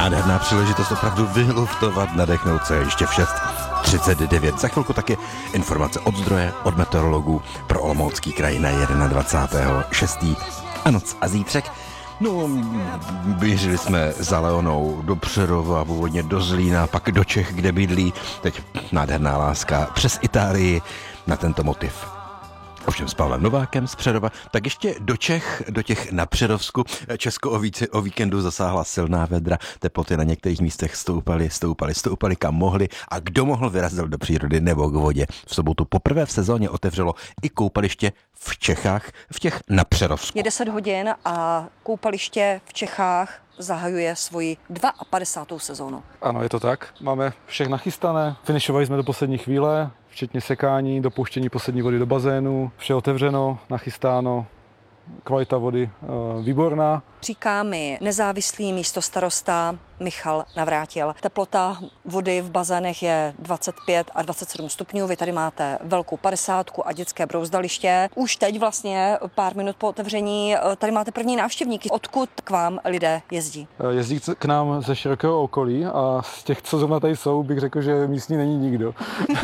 Nádherná příležitost opravdu vyluftovat, nadechnout se ještě v 6:39. Za chvilku taky informace od zdroje, od meteorologů pro Olomoucký kraj na 21.6. a noc a zítřek. No, běžili jsme za Leonou do Přerova, původně do Zlína, pak do Čech, kde bydlí. Teď nádherná láska přes Itálii na tento motiv. Ovšem s Pavlem Novákem z Přerova, tak ještě do Čech, do těch na Přerovsku. Česko o víkendu zasáhla silná vedra, teploty na některých místech stoupaly kam mohly a kdo mohl vyrazil do přírody nebo k vodě. V sobotu poprvé v sezóně otevřelo i koupaliště v Čechách, v těch na Přerovsku. Je 10 hodin a koupaliště v Čechách zahajuje svoji 52. sezónu. Ano, je to tak. Máme všech nachystané. Finišovali jsme do poslední chvíle, včetně sekání, dopouštění poslední vody do bazénu. Vše otevřeno, nachystáno, kvalita vody výborná. Říká mi nezávislý místostarosta Michal Navrátil. Teplota vody v bazénech je 25 a 27 stupňů. Vy tady máte velkou 50 a dětské brouzdaliště. Už teď vlastně pár minut po otevření tady máte první návštěvníky. Odkud k vám lidé jezdí? Jezdí k nám ze širokého okolí a z těch, co zrovna tady jsou, bych řekl, že místní není nikdo.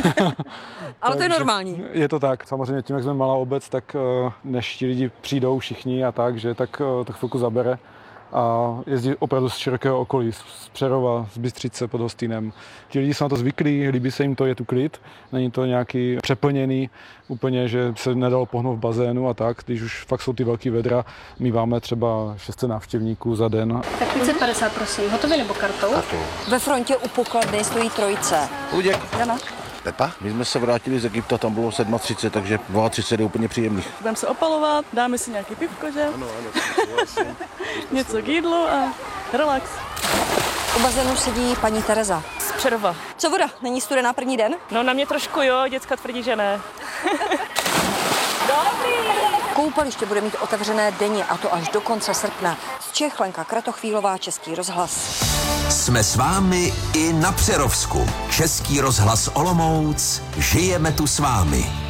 Ale to je normální. Je to tak. Samozřejmě tím, jak jsme malá obec, tak než ti lidi přijdou všichni a tak, že tak to chvilku zabere. A jezdí opravdu z širokého okolí, z Přerova, z Bystřice pod Hostýnem. Ti lidi jsou na to zvyklí, líbí se jim to, je tu klid, není to nějaký přeplněný, úplně, že se nedalo pohnout v bazénu a tak, když už fakt jsou ty velký vedra, míváme třeba 600 návštěvníků za den. Tak 550 prosím, hotově nebo kartou? Kartou. Ve frontě u pokladny stojí trojice. Luděk. Jana? Pepa. My jsme se vrátili z Egypta, tam bylo 37, takže 32 je úplně příjemných. Budeme se opalovat, dáme si nějaký pivko, že? Ano, vlastně. Něco k jídlu a relax. U bazénu sedí paní Tereza. Z Přerova. Co voda? Není studená první den? No na mě trošku jo, děcka tvrdí, že ne. Koupaliště bude mít otevřené denně, a to až do konce srpna. Z Čech Lenka Kratochvílová, Český rozhlas. Jsme s vámi i na Přerovsku. Český rozhlas Olomouc. Žijeme tu s vámi.